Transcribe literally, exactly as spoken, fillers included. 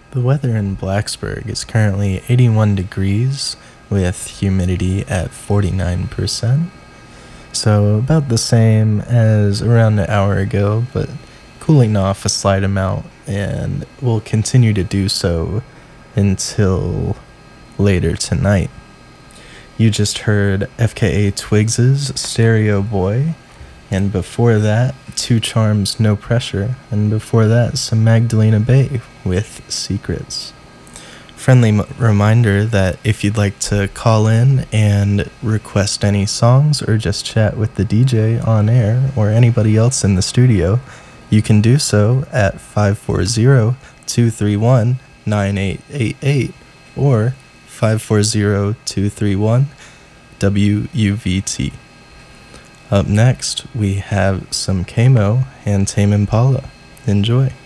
The weather in Blacksburg is currently eighty-one degrees with humidity at forty-nine percent. So about the same as around an hour ago, but cooling off a slight amount and will continue to do so until later tonight. You just heard F K A Twigs's Stereo Boy, and before that, Two Charms No Pressure, and before that, some Magdalena Bay with Secrets. Friendly m- reminder that if you'd like to call in and request any songs or just chat with the D J on air or anybody else in the studio, you can do so at five four zero, two three one, nine eight eight eight or five four zero, two three one, W U V T. Up next, we have some Kamo and Tame Impala. Enjoy.